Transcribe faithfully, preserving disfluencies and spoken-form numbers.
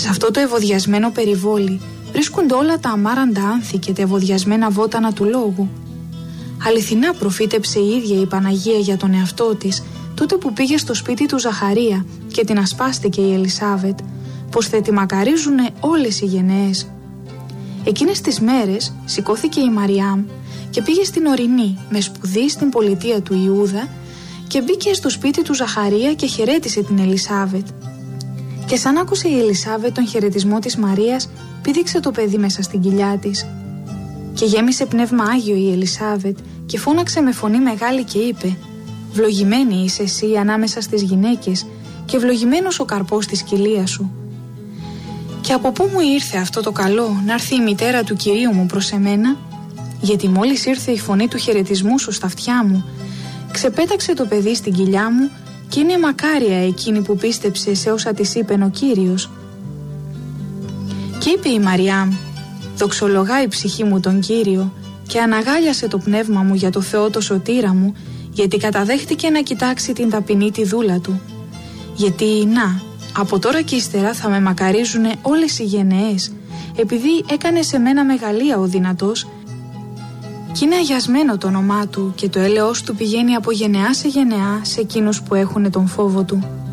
Σε αυτό το ευωδιασμένο περιβόλι βρίσκονται όλα τα αμάραντα άνθη και τα ευωδιασμένα βότανα του λόγου. Αληθινά προφήτεψε η ίδια η Παναγία για τον εαυτό της τότε που πήγε στο σπίτι του Ζαχαρία και την ασπάστηκε η Ελισάβετ, πως θα τη μακαρίζουνε όλες οι γενναίες. Εκείνες τις μέρες σηκώθηκε η Μαριάμ και πήγε στην ορεινή με σπουδή στην πολιτεία του Ιούδα και μπήκε στο σπίτι του Ζαχαρία και χαιρέτησε την Ελισάβετ. Και σαν άκουσε η Ελισάβετ τον χαιρετισμό της Μαρίας, πήδηξε το παιδί μέσα στην κοιλιά της. Και γέμισε πνεύμα Άγιο η Ελισάβετ και φώναξε με φωνή μεγάλη και είπε: «Βλογημένη είσαι εσύ ανάμεσα στις γυναίκες και ευλογημένος ο καρπός της κοιλίας σου. Και από πού μου ήρθε αυτό το καλό να έρθει η μητέρα του Κυρίου μου προς εμένα? Γιατί μόλις ήρθε η φωνή του χαιρετισμού σου στα αυτιά μου, ξεπέταξε το παιδί στην κοιλιά μου και είναι μακάρια εκείνη που πίστεψε σε όσα της είπεν ο Κύριος». Και είπε η Μαριάμ: «Δοξολογά η ψυχή μου τον Κύριο και αναγάλιασε το πνεύμα μου για το Θεό το σωτήρα μου, γιατί καταδέχτηκε να κοιτάξει την ταπεινή τη δούλα του. Γιατί να, από τώρα και ύστερα θα με μακαρίζουνε όλες οι γενναίες, επειδή έκανε σε μένα μεγαλεία ο δυνατός και είναι αγιασμένο το όνομά του και το έλεος του πηγαίνει από γενεά σε γενεά σε εκείνους που έχουν τον φόβο του».